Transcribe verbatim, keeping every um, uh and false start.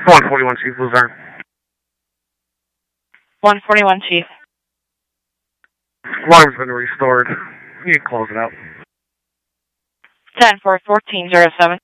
one forty-one, Chief, who's there? one forty-one, Chief. Alarm's been restored. You can close it out. ten for fourteen zero seven.